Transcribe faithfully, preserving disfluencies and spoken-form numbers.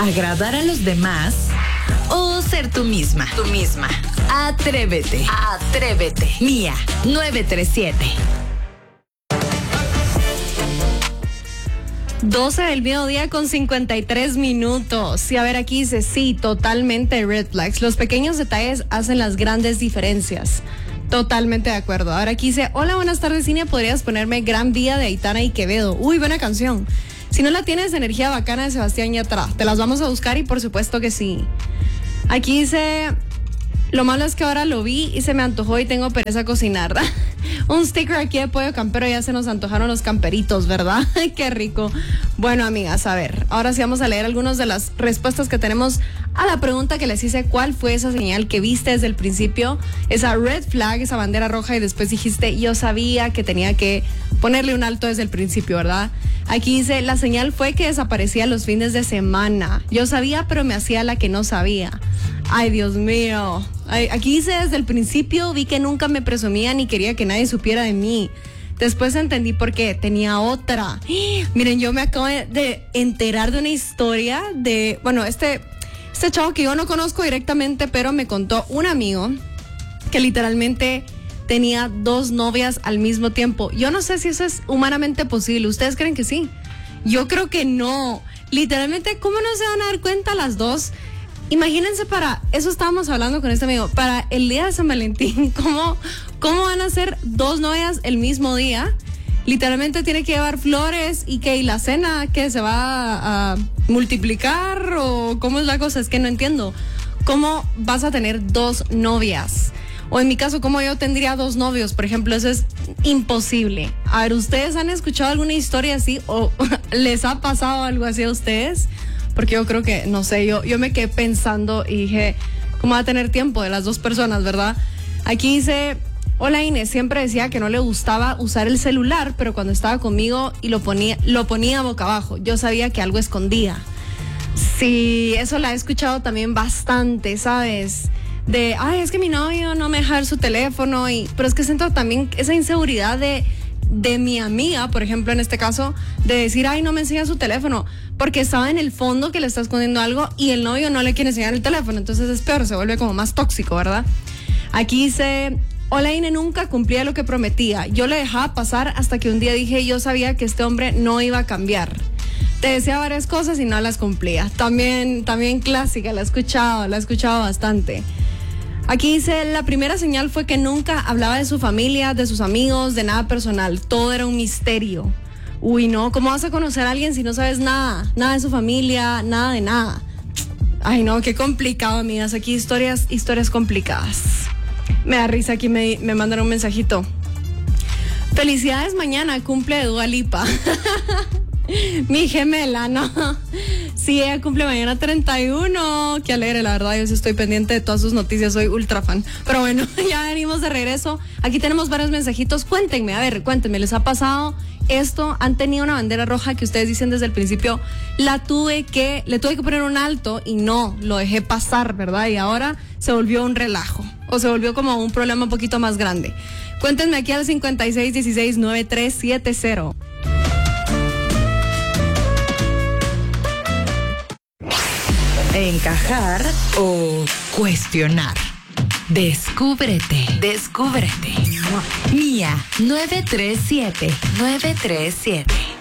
¿Agradar a los demás o ser tú misma? Tú misma. Atrévete. Atrévete. Mía, nueve tres siete. doce del mediodía con cincuenta y tres minutos. Y a ver, aquí dice, sí, totalmente red flags. Los pequeños detalles hacen las grandes diferencias. Totalmente de acuerdo. Ahora aquí dice, hola, buenas tardes, Cine. ¿Podrías ponerme Gran Vía de Aitana y Quevedo? Uy, buena canción. Si no la tienes, Energía Bacana de Sebastián Yatra. Te las vamos a buscar y por supuesto que sí. Aquí dice, lo malo es que ahora lo vi y se me antojó y tengo pereza a cocinar. Un sticker aquí de pollo campero, ya se nos antojaron los camperitos, ¿verdad? Qué rico. Bueno, amigas, a ver, ahora sí vamos a leer algunas de las respuestas que tenemos a la pregunta que les hice. ¿Cuál fue esa señal que viste desde el principio? Esa red flag, esa bandera roja, y después dijiste, yo sabía que tenía que ponerle un alto desde el principio, ¿verdad? Aquí dice, la señal fue que desaparecía los fines de semana. Yo sabía, pero me hacía la que no sabía. Ay, Dios mío. Ay, aquí dice, desde el principio vi que nunca me presumía ni quería que nadie supiera de mí. Después entendí por qué, tenía otra. Miren, yo me acabo de enterar de una historia de, bueno, este, este chavo que yo no conozco directamente, pero me contó un amigo que literalmente tenía dos novias al mismo tiempo. Yo no sé si eso es humanamente posible. ¿Ustedes creen que sí? Yo creo que no. Literalmente, ¿cómo no se van a dar cuenta las dos? Imagínense, para eso estábamos hablando con este amigo, para el día de San Valentín, ¿cómo, cómo van a ser dos novias el mismo día? Literalmente tiene que llevar flores y que y la cena que se va a multiplicar, o cómo es la cosa, es que no entiendo. ¿Cómo vas a tener dos novias? O en mi caso, ¿cómo yo tendría dos novios? Por ejemplo, eso es imposible. A ver, ¿ustedes han escuchado alguna historia así o les ha pasado algo así a ustedes? Porque yo creo que, no sé, yo, yo me quedé pensando y dije, ¿cómo va a tener tiempo de las dos personas, verdad? Aquí dice, hola Inés, siempre decía que no le gustaba usar el celular, pero cuando estaba conmigo y lo ponía, lo ponía boca abajo, yo sabía que algo escondía. Sí, eso la he escuchado también bastante, ¿sabes? De, ay, es que mi novio no me deja ver su teléfono, y, pero es que siento también esa inseguridad de... de mi amiga, por ejemplo, en este caso, de decir, ay, no me enseña su teléfono, porque sabe en el fondo que le está escondiendo algo y el novio no le quiere enseñar el teléfono, entonces es peor, se vuelve como más tóxico, ¿verdad? Aquí dice, hola Ine, nunca cumplía lo que prometía, yo le dejaba pasar hasta que un día dije, yo sabía que este hombre no iba a cambiar. Te decía varias cosas y no las cumplía. También, también clásica, la he escuchado, la he escuchado bastante. Aquí dice, la primera señal fue que nunca hablaba de su familia, de sus amigos, de nada personal. Todo era un misterio. Uy, no, ¿cómo vas a conocer a alguien si no sabes nada? Nada de su familia, nada de nada. Ay, no, qué complicado, amigas. Aquí historias, historias complicadas. Me da risa, aquí me, me mandan un mensajito. Felicidades, mañana, cumple de Dua Lipa. Mi gemela, ¿no? Sí, ella cumple mañana treinta y uno. Qué alegre, la verdad. Yo sí estoy pendiente de todas sus noticias. Soy ultra fan. Pero bueno, ya venimos de regreso. Aquí tenemos varios mensajitos. Cuéntenme, a ver, cuéntenme. ¿Les ha pasado esto? ¿Han tenido una bandera roja que ustedes dicen desde el principio, la tuve que, le tuve que poner un alto y no, lo dejé pasar, ¿verdad? Y ahora se volvió un relajo o se volvió como un problema un poquito más grande? Cuéntenme aquí al cincuenta y seis dieciséis noventa y tres setenta. Encajar o cuestionar. Descúbrete. Descúbrete. Mía, nueve tres siete. nueve tres siete.